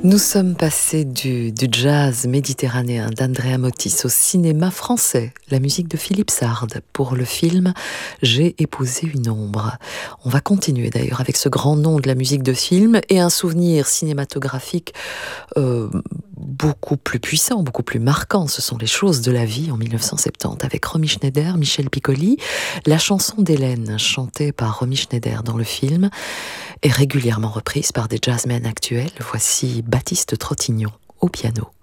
Nous sommes passés du jazz méditerranéen d'Andrea Motis au cinéma français, la musique de Philippe Sard pour le film J'ai épousé une ombre. On va continuer d'ailleurs avec ce grand nom de la musique de film et un souvenir cinématographique beaucoup plus puissant, beaucoup plus marquant. Ce sont les choses de la vie en 1970 avec Romy Schneider, Michel Piccoli. La chanson d'Hélène, chantée par Romy Schneider dans le film, est régulièrement reprise par des jazzmen actuels. Voici Baptiste Trottignon au piano.